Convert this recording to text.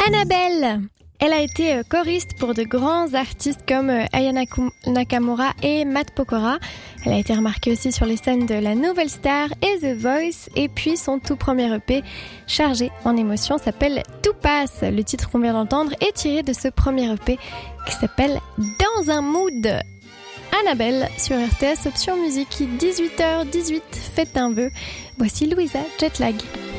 Annabelle. Elle a été choriste pour de grands artistes comme Aya Nakamura et Matt Pokora. Elle a été remarquée aussi sur les scènes de La Nouvelle Star et The Voice. Et puis son tout premier EP, chargé en émotions, s'appelle Tout passe. Le titre qu'on vient d'entendre est tiré de ce premier EP qui s'appelle Dans un mood. Annabelle sur RTS Option Musique, 18h18, faites un vœu. Voici Louisa Jetlag.